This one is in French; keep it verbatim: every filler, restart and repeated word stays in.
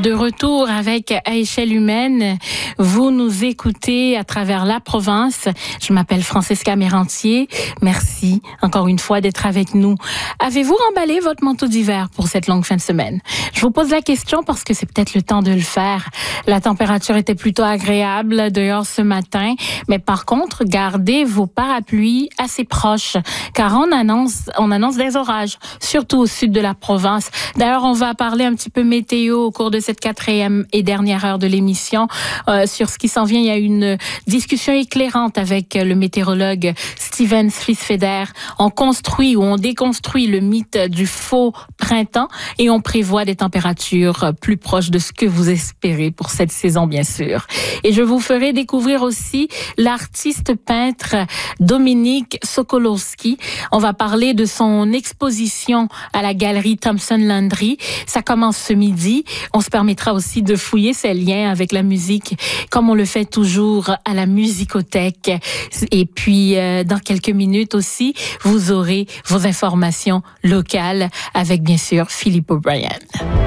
De retour avec À échelle humaine, vous nous écoutez à travers la province. Je m'appelle Francesca Mérantier. Merci encore une fois d'être avec nous. Avez-vous remballé votre manteau d'hiver pour cette longue fin de semaine? Je vous pose la question parce que c'est peut-être le temps de le faire. La température était plutôt agréable dehors ce matin, mais par contre, gardez vos parapluies assez proches, car on annonce, on annonce des orages, surtout au sud de la province. D'ailleurs, on va parler un petit peu météo au cours de cette quatrième et dernière heure de l'émission euh, sur ce qui s'en vient. Il y a une discussion éclairante avec le météorologue Steven Friesfeder. On construit ou on déconstruit le mythe du faux printemps et on prévoit des températures plus proches de ce que vous espérez pour cette saison, bien sûr. Et je vous ferai découvrir aussi l'artiste peintre Dominique Sokolowski. On va parler de son exposition à la galerie Thompson Landry. Ça commence ce midi. On se permettra aussi de fouiller ses liens avec la musique, comme on le fait toujours à la musicothèque. Et puis, euh, dans quelques minutes aussi, vous aurez vos informations locales avec, bien sûr, Philippe O'Brien.